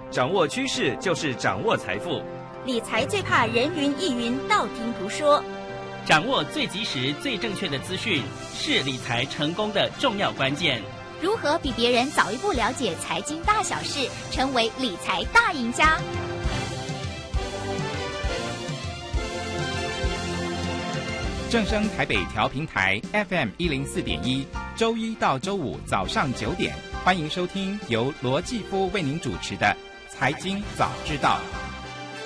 掌握趋势就是掌握财富。 理财最怕人云亦云，道听途说。 掌握最及时、最正确的资讯，是理财成功的重要关键。 如何比别人早一步了解财经大小事，成为理财大赢家？ 正声台北调频台 FM 104.1，周一到周五早上9点，欢迎收听由罗继夫为您主持的《财经早知道》。